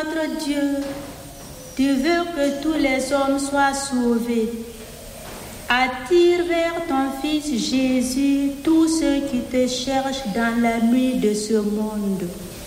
Notre Dieu, tu veux que tous les hommes soient sauvés. Attire vers ton Fils Jésus tous ceux qui te cherchent dans la nuit de ce monde.